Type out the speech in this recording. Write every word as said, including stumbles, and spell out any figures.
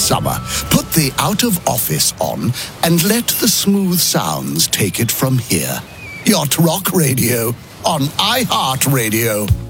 summer, put the out of office on and let the smooth sounds take it from here. Yacht Rock Radio on iHeartRadio.